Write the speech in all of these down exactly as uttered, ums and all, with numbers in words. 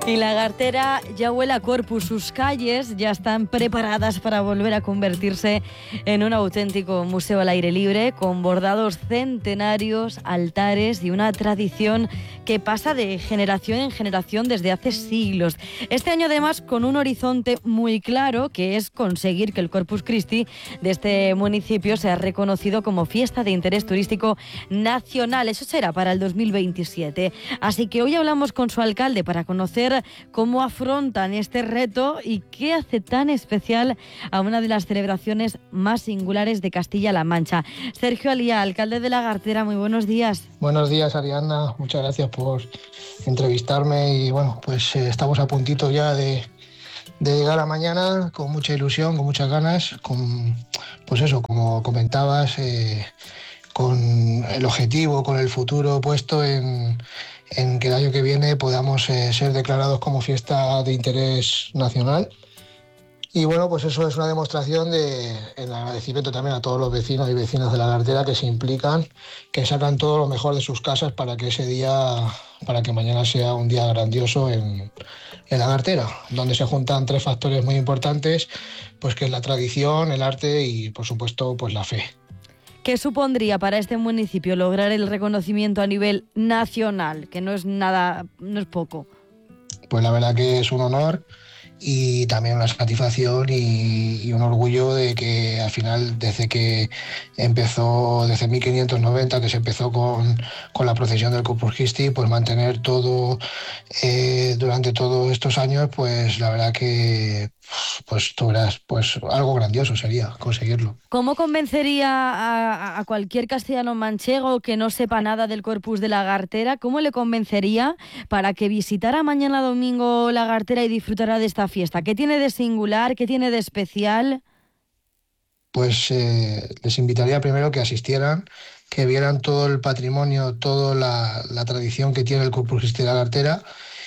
Y la Gartera ya huele a Corpus, sus calles ya están preparadas para volver a convertirse en un auténtico museo al aire libre, con bordados centenarios, altares y una tradición que pasa de generación en generación desde hace siglos. Este año además con un horizonte muy claro, que es conseguir que el Corpus Christi de este municipio sea reconocido como fiesta de interés turístico nacional. Eso será para el dos mil veintisiete. Así que hoy hablamos con su alcalde para conocer cómo afrontan este reto y qué hace tan especial a una de las celebraciones más singulares de Castilla-La Mancha. Sergio Alía, alcalde de la Gartera, muy buenos días. Buenos días, Ariadna, muchas gracias por entrevistarme y bueno, pues eh, estamos a puntito ya de, de llegar a mañana con mucha ilusión, con muchas ganas, con, pues eso, como comentabas, eh, con el objetivo, con el futuro puesto en, en que el año que viene podamos eh, ser declarados como fiesta de interés nacional. Y bueno, pues eso es una demostración de el agradecimiento también a todos los vecinos y vecinas de la Gartera que se implican, que sacan todo lo mejor de sus casas para que ese día, para que mañana sea un día grandioso en, en la Gartera, donde se juntan tres factores muy importantes, pues que es la tradición, el arte y por supuesto pues la fe. ¿Qué supondría para este municipio lograr el reconocimiento a nivel nacional, que no es nada, no es poco? Pues la verdad que es un honor y también una satisfacción y, y un orgullo de que al final, desde que empezó, desde mil quinientos noventa, que se empezó con, con la procesión del Corpus Christi, pues mantener todo eh, durante todos estos años, pues la verdad que pues tú verás, pues algo grandioso sería conseguirlo. ¿Cómo convencería a, a cualquier castellano manchego que no sepa nada del Corpus de la Gartera? ¿Cómo le convencería para que visitara mañana domingo la Gartera y disfrutara de esta fiesta? ¿Qué tiene de singular? ¿Qué tiene de especial? Pues eh, les invitaría primero que asistieran, que vieran todo el patrimonio, toda la, la tradición que tiene el Corpus Christi de la Gartera.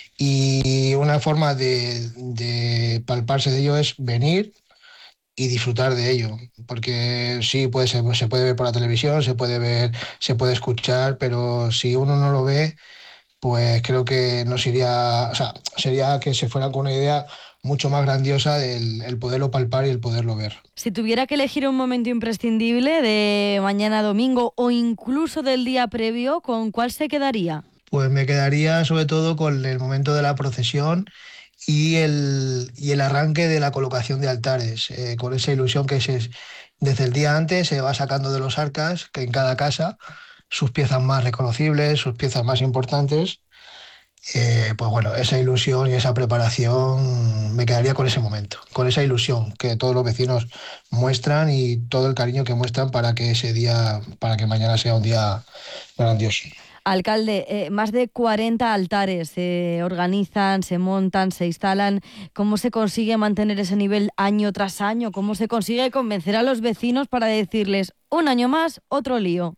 Y una forma de, de palparse de ello es venir y disfrutar de ello, porque sí, puede ser, se puede ver por la televisión, se puede ver, se puede escuchar, pero si uno no lo ve, pues creo que no sería, o sea, sería que se fueran con una idea mucho más grandiosa del el poderlo palpar y el poderlo ver. Si tuviera que elegir un momento imprescindible de mañana domingo o incluso del día previo, ¿con cuál se quedaría? Pues me quedaría sobre todo con el momento de la procesión y el, y el arranque de la colocación de altares, eh, con esa ilusión que se, desde el día antes se va sacando de los arcas, que en cada casa, sus piezas más reconocibles, sus piezas más importantes. Eh, pues bueno, esa ilusión y esa preparación, me quedaría con ese momento, con esa ilusión que todos los vecinos muestran y todo el cariño que muestran para que ese día, para que mañana sea un día grandioso. Alcalde, eh, más de cuarenta altares se organizan, se montan, se instalan. ¿Cómo se consigue mantener ese nivel año tras año? ¿Cómo se consigue convencer a los vecinos para decirles un año más, otro lío?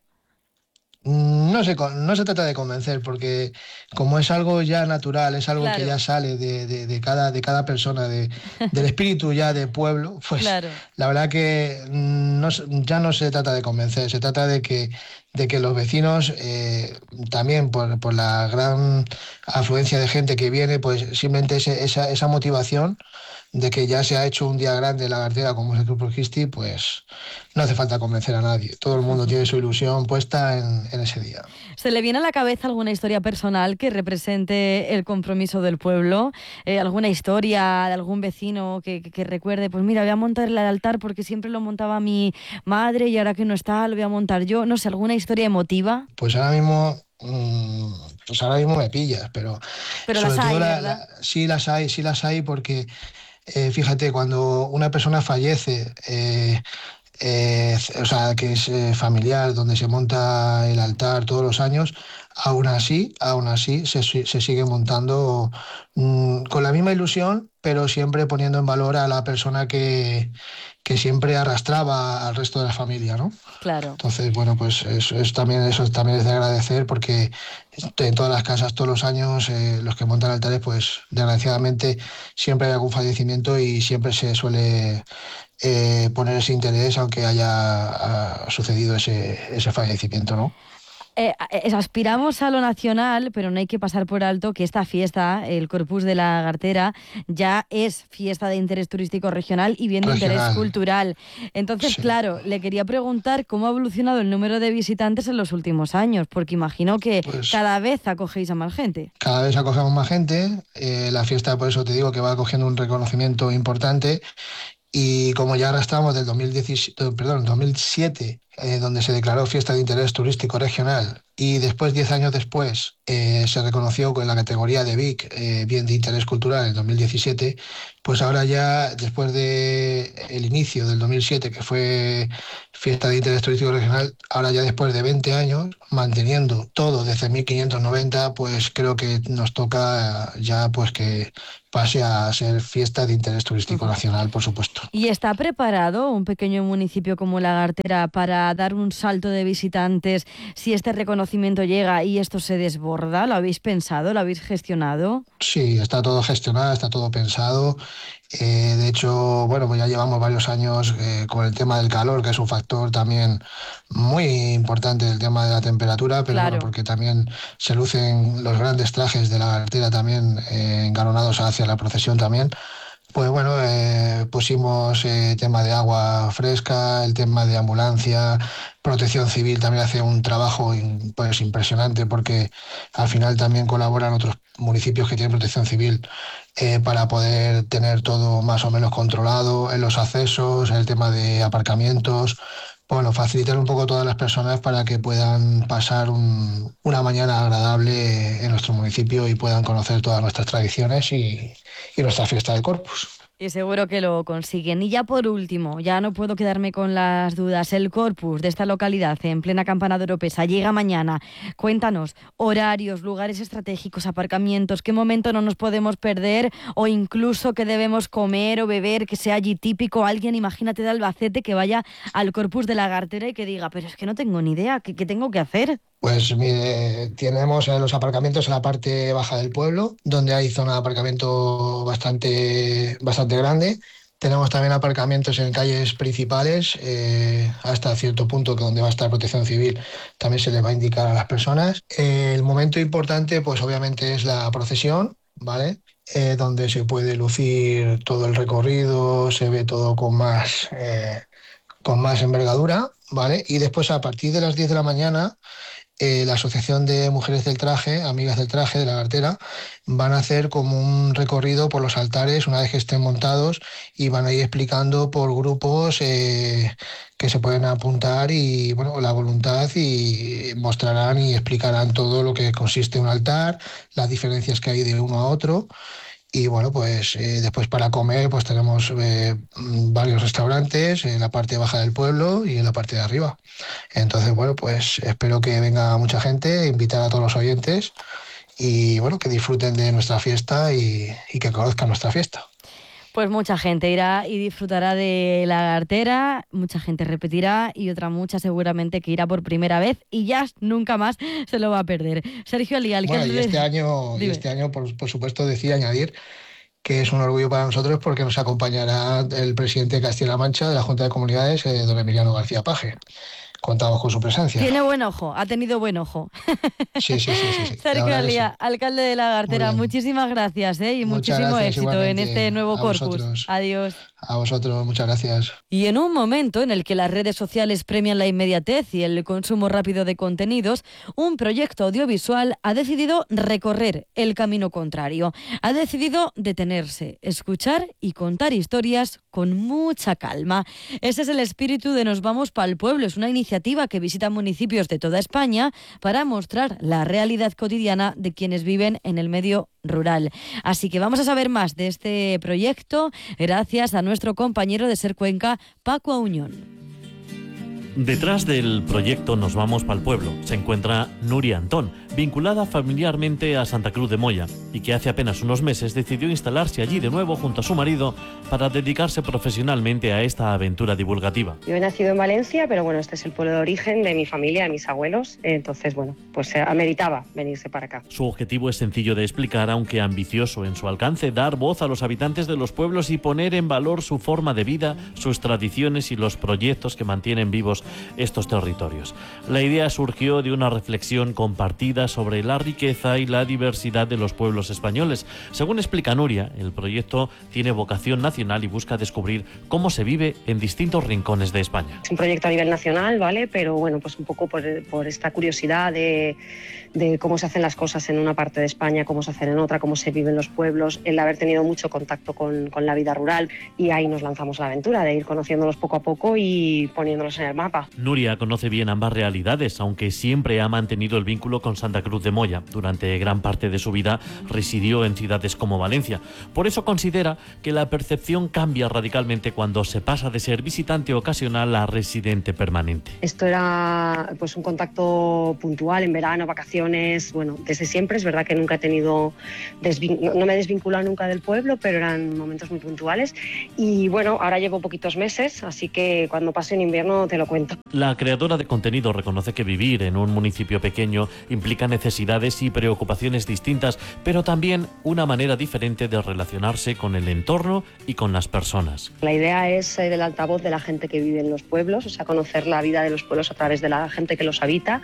No se, no se trata de convencer, porque como es algo ya natural, es algo claro. que ya sale de, de, de, cada, de cada persona, de, del espíritu ya de pueblo, pues claro. La verdad que no, ya no se trata de convencer, se trata de que, de que los vecinos, eh, también por, por la gran afluencia de gente que viene, pues simplemente ese, esa, esa motivación de que ya se ha hecho un día grande en la Gartera como es el Corpus Christi, pues no hace falta convencer a nadie. Todo el mundo tiene su ilusión puesta en, en ese día. ¿Se le viene a la cabeza alguna historia personal que represente el compromiso del pueblo? Eh, ¿Alguna historia de algún vecino que, que, que recuerde, pues mira, voy a montar el altar porque siempre lo montaba mi madre y ahora que no está lo voy a montar yo? No sé, ¿alguna historia emotiva? Pues ahora mismo... Mmm, pues ahora mismo me pillas, pero... Pero sobre las hay, todo la, ¿verdad? La, sí las hay, sí las hay porque... Eh, fíjate, cuando una persona fallece, eh, eh, o sea, que es eh, familiar, donde se monta el altar todos los años, aún así, aún así se, se sigue montando mmm, con la misma ilusión, pero siempre poniendo en valor a la persona que, que siempre arrastraba al resto de la familia, ¿no? Claro. Entonces, bueno, pues eso es también, eso también es de agradecer, porque en todas las casas, todos los años, eh, los que montan altares, pues desgraciadamente siempre hay algún fallecimiento y siempre se suele eh, poner ese interés, aunque haya ha sucedido ese, ese fallecimiento, ¿no? Eh, eh, aspiramos a lo nacional, pero no hay que pasar por alto que esta fiesta, el Corpus de la Gartera, ya es fiesta de interés turístico regional y bien de Regional. interés cultural. Entonces, Sí. claro, le quería preguntar cómo ha evolucionado el número de visitantes en los últimos años, porque imagino que Pues cada vez acogéis a más gente. cada vez acogemos más gente, eh, la fiesta, por eso te digo que va cogiendo un reconocimiento importante. Y como ya ahora estamos del dos mil diecisiete, perdón, dos mil siete, eh, donde se declaró fiesta de interés turístico regional, y después, diez años después, eh, se reconoció con la categoría de B I C, eh, bien de interés cultural, en dos mil diecisiete, pues ahora ya, después de el inicio del dos mil siete, que fue fiesta de interés turístico regional, ahora ya después de veinte años, manteniendo todo desde mil quinientos noventa, pues creo que nos toca ya pues que pase a ser fiesta de interés turístico nacional, por supuesto. ¿Y está preparado un pequeño municipio como La Gartera para dar un salto de visitantes si este reconocimiento llega y esto se desborda? ¿Lo habéis pensado? ¿Lo habéis gestionado? Sí, está todo gestionado, está todo pensado. Eh, de hecho, bueno, pues ya llevamos varios años eh, con el tema del calor, que es un factor también muy importante, el tema de la temperatura, pero Claro. bueno, porque también se lucen los grandes trajes de la Gartera también eh, engaronados hacia la procesión también. Pues bueno, eh, pusimos eh, tema de agua fresca, el tema de ambulancia, Protección Civil también hace un trabajo in- pues impresionante porque al final también colaboran otros municipios que tienen Protección Civil eh, para poder tener todo más o menos controlado en los accesos, en el tema de aparcamientos. Bueno, facilitar un poco a todas las personas para que puedan pasar un- una mañana agradable en nuestro municipio y puedan conocer todas nuestras tradiciones y, y nuestra fiesta de Corpus. Y seguro que lo consiguen. Y ya por último, ya no puedo quedarme con las dudas. El Corpus de esta localidad, en plena campana de Oropesa, llega mañana. Cuéntanos, horarios, lugares estratégicos, aparcamientos, qué momento no nos podemos perder o incluso qué debemos comer o beber, que sea allí típico. Alguien, imagínate, de Albacete que vaya al Corpus de la Gartera y que diga, pero es que no tengo ni idea, ¿qué, qué tengo que hacer? Pues mire, tenemos eh, los aparcamientos en la parte baja del pueblo, donde hay zona de aparcamiento bastante, bastante grande. Tenemos también aparcamientos en calles principales, eh, hasta cierto punto que donde va a estar Protección Civil también se les va a indicar a las personas. Eh, el momento importante, pues obviamente es la procesión, ¿vale? Eh, donde se puede lucir todo el recorrido, se ve todo con más, eh, con más envergadura, ¿vale? Y después a partir de las diez de la mañana eh, la Asociación de Mujeres del Traje, Amigas del Traje de la Gartera, van a hacer como un recorrido por los altares una vez que estén montados y van a ir explicando por grupos eh, que se pueden apuntar y bueno, la voluntad y mostrarán y explicarán todo lo que consiste un altar, las diferencias que hay de uno a otro. Y bueno, pues eh, después para comer pues tenemos eh, mm, varios restaurantes en la parte baja del pueblo y en la parte de arriba. Entonces, bueno, pues espero que venga mucha gente, invitar a todos los oyentes y bueno, que disfruten de nuestra fiesta y, y que conozcan nuestra fiesta. Pues mucha gente irá y disfrutará de la Gartera, mucha gente repetirá y otra mucha seguramente que irá por primera vez y ya nunca más se lo va a perder. Sergio Alí, alcalde... Bueno, y este año, y este año por, por supuesto, decía añadir que es un orgullo para nosotros porque nos acompañará el presidente de Castilla-La Mancha de la Junta de Comunidades, eh, don Emiliano García Paje. Contamos con su presencia. Tiene buen ojo, ha tenido buen ojo. Sí, sí, sí, sí, sí. Sergio Alía, sí. Alcalde de la Gartera, muchísimas gracias ¿eh? y muchas muchísimo gracias, éxito en este nuevo a Corpus. Vosotros. Adiós. A vosotros, muchas gracias. Y en un momento en el que las redes sociales premian la inmediatez y el consumo rápido de contenidos, un proyecto audiovisual ha decidido recorrer el camino contrario. Ha decidido detenerse, escuchar y contar historias con mucha calma. Ese es el espíritu de Nos Vamos Pa'l Pueblo. Es una iniciativa que visita municipios de toda España para mostrar la realidad cotidiana de quienes viven en el medio rural. Así que vamos a saber más de este proyecto gracias a nuestro compañero de Ser Cuenca, Paco Auñón. Detrás del proyecto Nos Vamos Pa'l Pueblo se encuentra Nuria Antón, vinculada familiarmente a Santa Cruz de Moya y que hace apenas unos meses decidió instalarse allí de nuevo junto a su marido para dedicarse profesionalmente a esta aventura divulgativa. Yo he nacido en Valencia, pero bueno, este es el pueblo de origen de mi familia, de mis abuelos, entonces bueno, pues ameritaba venirse para acá. Su objetivo es sencillo de explicar, aunque ambicioso en su alcance: dar voz a los habitantes de los pueblos y poner en valor su forma de vida, sus tradiciones y los proyectos que mantienen vivos estos territorios. La idea surgió de una reflexión compartida sobre la riqueza y la diversidad de los pueblos españoles. Según explica Nuria, el proyecto tiene vocación nacional y busca descubrir cómo se vive en distintos rincones de España. Es un proyecto a nivel nacional, ¿vale? Pero bueno, pues un poco por, por esta curiosidad de, de cómo se hacen las cosas en una parte de España, cómo se hacen en otra, cómo se viven los pueblos, el haber tenido mucho contacto con, con la vida rural, y ahí nos lanzamos a la aventura de ir conociéndolos poco a poco y poniéndolos en el mapa. Nuria conoce bien ambas realidades, aunque siempre ha mantenido el vínculo con Santa Cruz de Moya. Durante gran parte de su vida residió en ciudades como Valencia. Por eso considera que la percepción cambia radicalmente cuando se pasa de ser visitante ocasional a residente permanente. Esto era pues un contacto puntual en verano, vacaciones, bueno, desde siempre. Es verdad que nunca he tenido, desvin- no me he desvinculado nunca del pueblo, pero eran momentos muy puntuales. Y bueno, ahora llevo poquitos meses, así que cuando pase un invierno te lo cuento. La creadora de contenido reconoce que vivir en un municipio pequeño implica necesidades y preocupaciones distintas, pero también una manera diferente de relacionarse con el entorno y con las personas. La idea es ser el altavoz de la gente que vive en los pueblos, o sea, conocer la vida de los pueblos a través de la gente que los habita.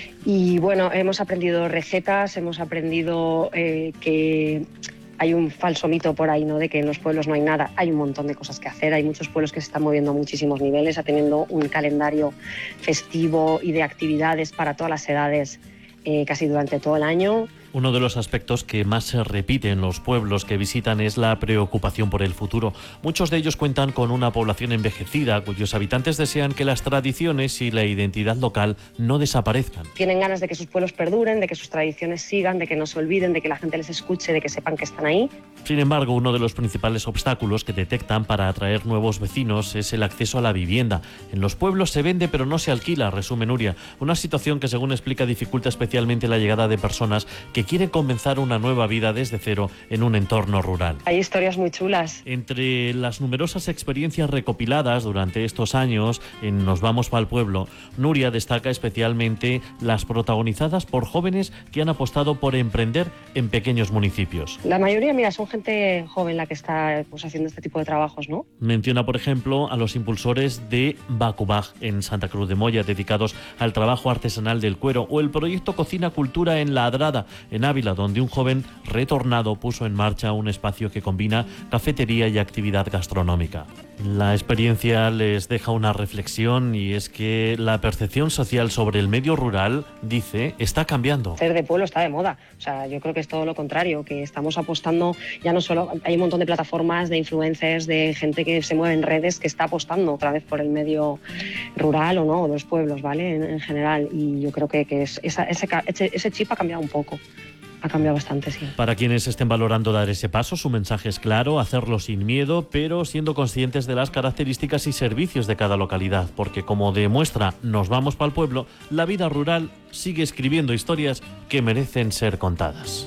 Y bueno, hemos aprendido recetas, hemos aprendido eh, que hay un falso mito por ahí, ¿no?, de que en los pueblos no hay nada. Hay un montón de cosas que hacer, hay muchos pueblos que se están moviendo a muchísimos niveles, teniendo un calendario festivo y de actividades para todas las edades eh, casi durante todo el año. Uno de los aspectos que más se repite en los pueblos que visitan es la preocupación por el futuro. Muchos de ellos cuentan con una población envejecida, cuyos habitantes desean que las tradiciones y la identidad local no desaparezcan. Tienen ganas de que sus pueblos perduren, de que sus tradiciones sigan, de que no se olviden, de que la gente les escuche, de que sepan que están ahí. Sin embargo, uno de los principales obstáculos que detectan para atraer nuevos vecinos es el acceso a la vivienda. En los pueblos se vende pero no se alquila, resume Nuria. Una situación que, según explica, dificulta especialmente la llegada de personas que quieren comenzar una nueva vida desde cero en un entorno rural. Hay historias muy chulas. Entre las numerosas experiencias recopiladas durante estos años en Nos vamos pa'l pueblo, Nuria destaca especialmente las protagonizadas por jóvenes que han apostado por emprender en pequeños municipios. La mayoría, mira, son gente joven la que está pues, haciendo este tipo de trabajos, ¿no? Menciona, por ejemplo, a los impulsores de Bacubaj en Santa Cruz de Moya, dedicados al trabajo artesanal del cuero, o el proyecto Cocina Cultura en La Adrada, en Ávila, donde un joven retornado puso en marcha un espacio que combina cafetería y actividad gastronómica. La experiencia les deja una reflexión, y es que la percepción social sobre el medio rural, dice, está cambiando. Ser de pueblo está de moda. O sea, yo creo que es todo lo contrario, que estamos apostando, ya no solo, hay un montón de plataformas, de influencers, de gente que se mueve en redes, que está apostando otra vez por el medio rural o no, o los pueblos, ¿vale? En, en general. Y yo creo que, que es, esa, ese, ese, ese chip ha cambiado un poco. Ha cambiado bastante, sí. Para quienes estén valorando dar ese paso, su mensaje es claro: hacerlo sin miedo, pero siendo conscientes de las características y servicios de cada localidad, porque, como demuestra Nos vamos pa'l pueblo, la vida rural sigue escribiendo historias que merecen ser contadas.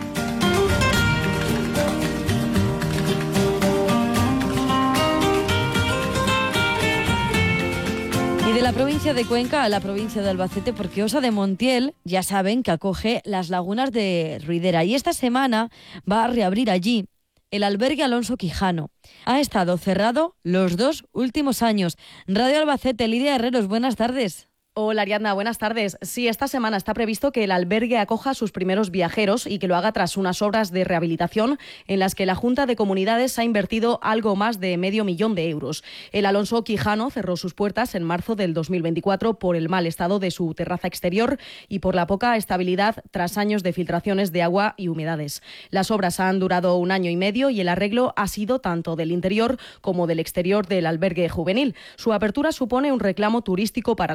De la provincia de Cuenca a la provincia de Albacete, porque Osa de Montiel, ya saben que acoge las lagunas de Ruidera, y esta semana va a reabrir allí el albergue Alonso Quijano. Ha estado cerrado los dos últimos años. Radio Albacete, Lidia Herreros, buenas tardes. Hola Ariadna, buenas tardes. Sí, esta semana está previsto que el albergue acoja a sus primeros viajeros y que lo haga tras unas obras de rehabilitación en las que la Junta de Comunidades ha invertido algo más de medio millón de euros. El Alonso Quijano cerró sus puertas en marzo del dos mil veinticuatro por el mal estado de su terraza exterior y por la poca estabilidad tras años de filtraciones de agua y humedades. Las obras han durado un año y medio y el arreglo ha sido tanto del interior como del exterior del albergue juvenil. Su apertura supone un reclamo turístico para la zona,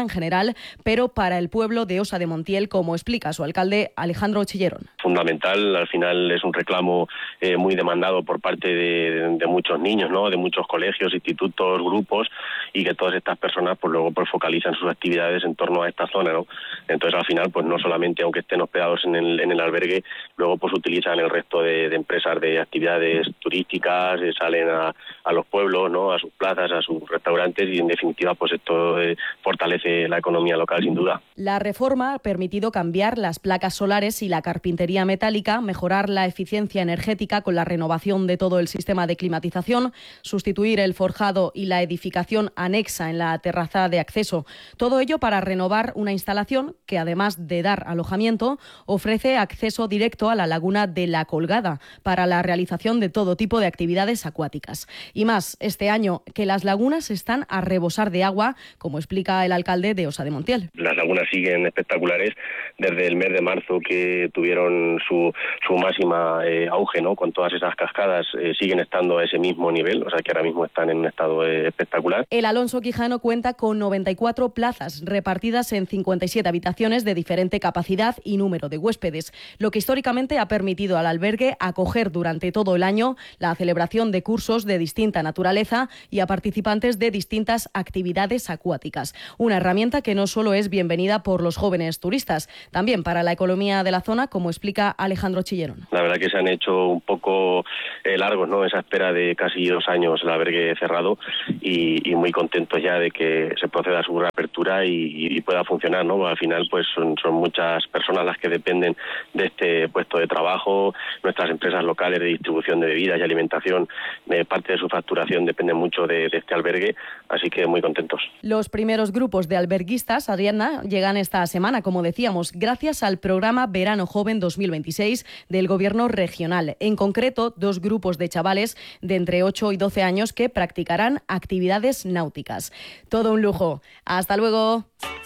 en general, pero para el pueblo de Osa de Montiel, como explica su alcalde Alejandro Chillerón. Fundamental, al final es un reclamo eh, muy demandado por parte de, de muchos niños, ¿no? De muchos colegios, institutos, grupos, y que todas estas personas pues luego pues focalizan sus actividades en torno a esta zona, ¿no? Entonces al final pues no solamente aunque estén hospedados en el, en el albergue, luego pues utilizan el resto de, de empresas de actividades turísticas, eh, salen a, a los pueblos, ¿no? A sus plazas, a sus restaurantes, y en definitiva pues esto eh, fortalece la economía local sin duda. La reforma ha permitido cambiar las placas solares y la carpintería metálica, mejorar la eficiencia energética con la renovación de todo el sistema de climatización, sustituir el forjado y la edificación anexa en la terraza de acceso. Todo ello para renovar una instalación que, además de dar alojamiento, ofrece acceso directo a la laguna de La Colgada para la realización de todo tipo de actividades acuáticas. Y más, este año que las lagunas están a rebosar de agua, como explica el alcalde de Osa de Montiel. Las lagunas siguen espectaculares desde el mes de marzo, que tuvieron su, su máxima eh, auge, ¿no? Con todas esas cascadas, eh, siguen estando a ese mismo nivel, o sea que ahora mismo están en un estado eh, espectacular. El Alonso Quijano cuenta con noventa y cuatro plazas repartidas en cincuenta y siete habitaciones de diferente capacidad y número de huéspedes, lo que históricamente ha permitido al albergue acoger durante todo el año la celebración de cursos de distinta naturaleza y a participantes de distintas actividades acuáticas. Una herramienta que no solo es bienvenida por los jóvenes turistas, también para la economía de la zona, como explica Alejandro Chillerón. La verdad que se han hecho un poco eh, largos, ¿no? Esa espera de casi dos años el albergue cerrado, y, y muy contentos ya de que se proceda a su reapertura y, y pueda funcionar, ¿no? Al final pues son, son muchas personas las que dependen de este puesto de trabajo. Nuestras empresas locales de distribución de bebidas y alimentación, eh, parte de su facturación depende mucho de, de este albergue, así que muy contentos. Los primeros grupos de alberguistas, Ariadna, llegan esta semana, como decíamos, gracias al programa Verano Joven dos mil veintiséis del Gobierno regional. En concreto, dos grupos de chavales de entre ocho y doce años que practicarán actividades náuticas. Todo un lujo. ¡Hasta luego!